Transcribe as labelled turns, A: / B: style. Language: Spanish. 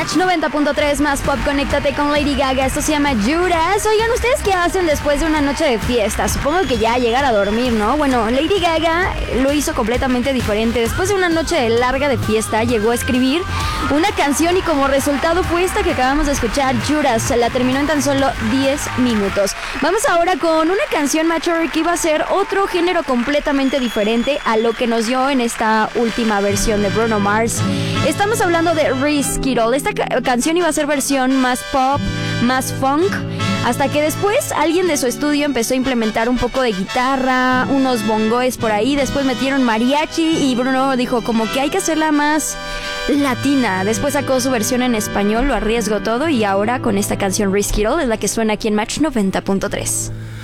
A: Match 90.3 más pop, conéctate con Lady Gaga. Esto se llama Judas. Oigan, ¿ustedes qué hacen después de una noche de fiesta? Supongo que ya llegar a dormir, ¿no? Bueno, Lady Gaga lo hizo completamente diferente. Después de una noche larga de fiesta, llegó a escribir una canción y como resultado fue esta que acabamos de escuchar, Judas. La terminó en tan solo 10 minutos. Vamos ahora con una canción, Machor, que iba a ser otro género completamente diferente a lo que nos dio en esta última versión de Bruno Mars. Estamos hablando de Risky Doll. Esta canción iba a ser versión más pop, más funk, hasta que después alguien de su estudio empezó a implementar un poco de guitarra, unos bongoes por ahí, después metieron mariachi y Bruno dijo como que hay que hacerla más latina. Después sacó su versión en español, lo arriesgó todo y ahora con esta canción Risky Doll es la que suena aquí en Match 90.3.